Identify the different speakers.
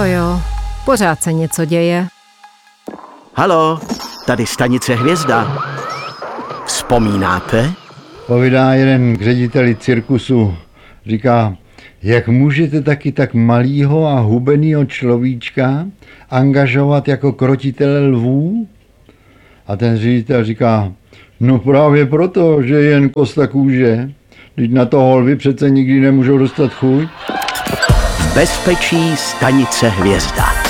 Speaker 1: Jo, pořád se něco děje.
Speaker 2: Halo, tady stanice Hvězda. Vzpomínáte?
Speaker 3: Povídá jeden k řediteli cirkusu. Říká, jak můžete taky tak malýho a hubenýho človíčka angažovat jako krotitele lvů? A ten ředitel říká, no právě proto, že je jen kosta kůže. Vždyť na toho lvy přece nikdy nemůžou dostat chuť.
Speaker 2: V bezpečí stanice Hvězda.